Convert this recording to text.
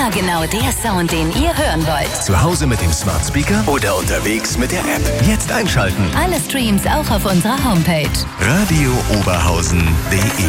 Immer genau der Sound, den ihr hören wollt. Zu Hause mit dem Smart Speaker oder unterwegs mit der App. Jetzt einschalten. Alle Streams auch auf unserer Homepage. radiooberhausen.de